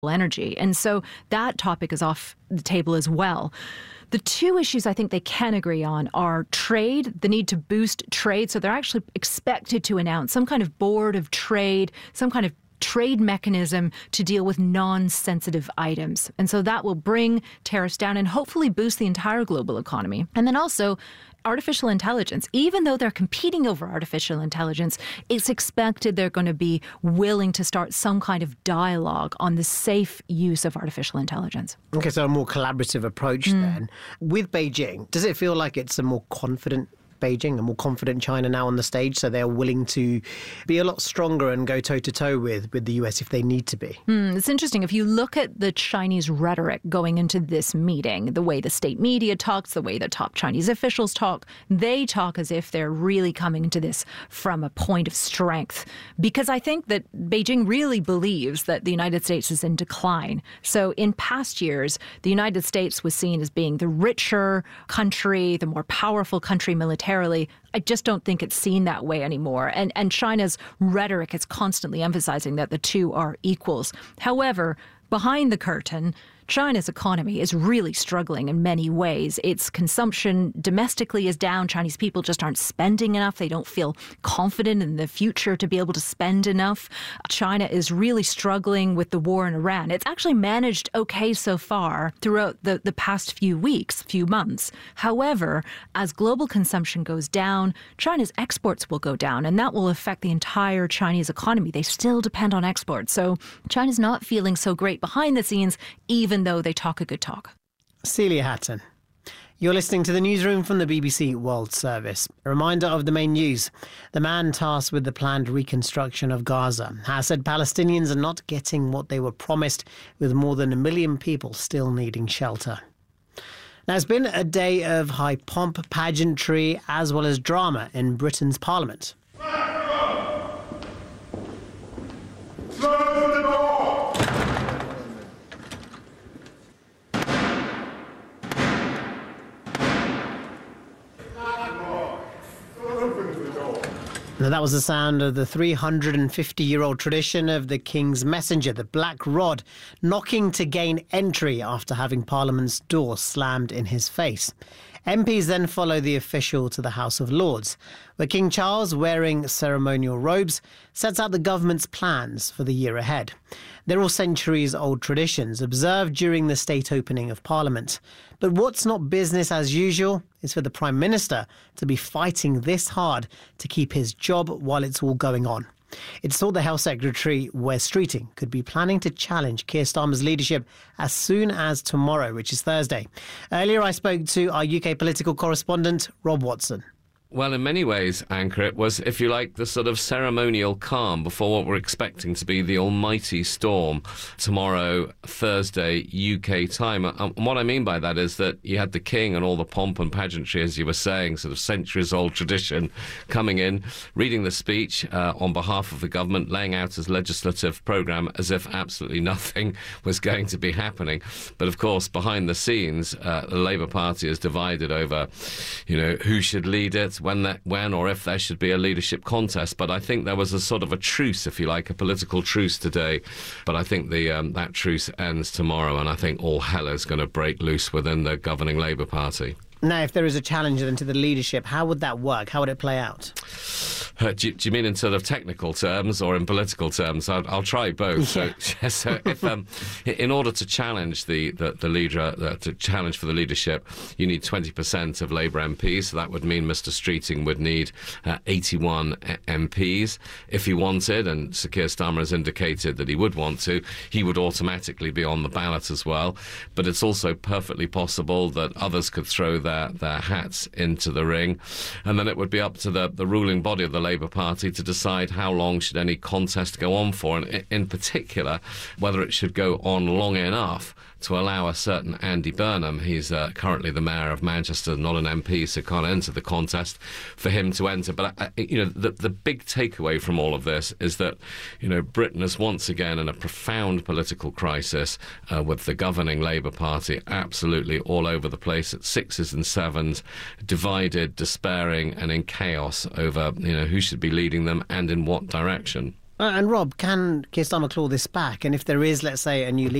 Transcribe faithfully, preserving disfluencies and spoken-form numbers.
energy. And so that topic is off the table as well. The two issues I think they can agree on are trade, the need to boost trade. So they're actually expected to announce some kind of board of trade, some kind of trade mechanism to deal with non-sensitive items. And so that will bring tariffs down and hopefully boost the entire global economy. And then also artificial intelligence. Even though they're competing over artificial intelligence, it's expected they're going to be willing to start some kind of dialogue on the safe use of artificial intelligence. Okay, so a more collaborative approach mm. then. With Beijing, does it feel like it's a more confident Beijing, a more confident China now on the stage, so they're willing to be a lot stronger and go toe-to-toe with, with the U S if they need to be? Mm, it's interesting. If you look at the Chinese rhetoric going into this meeting, the way the state media talks, the way the top Chinese officials talk, they talk as if they're really coming into this from a point of strength. Because I think that Beijing really believes that the United States is in decline. So in past years, the United States was seen as being the richer country, the more powerful country militarily. I just don't think it's seen that way anymore. And and China's rhetoric is constantly emphasizing that the two are equals. However, behind the curtain, China's economy is really struggling in many ways. Its consumption domestically is down. Chinese people just aren't spending enough. They don't feel confident in the future to be able to spend enough. China is really struggling with the war in Iran. It's actually managed okay so far throughout the, the past few weeks, few months. However, as global consumption goes down, China's exports will go down, and that will affect the entire Chinese economy. They still depend on exports. So China's not feeling so great behind the scenes, even though they talk a good talk. Celia Hatton, you're listening to the newsroom from the B B C World Service. A reminder of the main news. The man tasked with the planned reconstruction of Gaza has said Palestinians are not getting what they were promised, with more than a million people still needing shelter. Now, it's been a day of high pomp, pageantry, as well as drama in Britain's Parliament. Now, that was the sound of the three hundred fifty-year-old tradition of the King's Messenger, the Black Rod, knocking to gain entry after having Parliament's door slammed in his face. M Ps then follow the official to the House of Lords, where King Charles, wearing ceremonial robes, sets out the government's plans for the year ahead. They're all centuries-old traditions observed during the state opening of Parliament. But what's not business as usual is for the Prime Minister to be fighting this hard to keep his job while it's all going on. It's thought the Health Secretary, Wes Streeting, could be planning to challenge Keir Starmer's leadership as soon as tomorrow, which is Thursday. Earlier, I spoke to our U K political correspondent, Rob Watson. Well, in many ways, Anchor, it was, if you like, the sort of ceremonial calm before what we're expecting to be the almighty storm tomorrow, Thursday, U K time. And what I mean by that is that you had the King and all the pomp and pageantry, as you were saying, sort of centuries-old tradition, coming in, reading the speech uh, on behalf of the government, laying out his legislative programme as if absolutely nothing was going to be happening. But, of course, behind the scenes, uh, the Labour Party is divided over, you know, who should lead it, when that, when or if there should be a leadership contest. But I think there was a sort of a truce, if you like, a political truce today. But I think the um, that truce ends tomorrow, and I think all hell is going to break loose within the governing Labour Party. Now, if there is a challenge then to the leadership, how would that work? How would it play out? Uh, do, you, do you mean in sort of technical terms or in political terms? I'll, I'll try both. Yeah. So, so if, um, in order to challenge the, the, the leader, uh, to challenge for the leadership, you need twenty percent of Labour M Ps. So that would mean Mister Streeting would need uh, eighty-one M Ps. If he wanted, and Sir Keir Starmer has indicated that he would want to, he would automatically be on the ballot as well. But it's also perfectly possible that others could throw their, their hats into the ring. And then it would be up to the, the ruling body of the Labour Party to decide how long should any contest go on for, and in particular, whether it should go on long enough to allow a certain Andy Burnham, he's uh, currently the mayor of Manchester, not an M P, so can't enter the contest, for him to enter. But, uh, you know, the, the big takeaway from all of this is that, you know, Britain is once again in a profound political crisis uh, with the governing Labour Party absolutely all over the place at sixes and sevens, divided, despairing and in chaos over, you know, who should be leading them and in what direction. Uh, and Rob, can Keir Starmer claw this back? And if there is, let's say, a new leader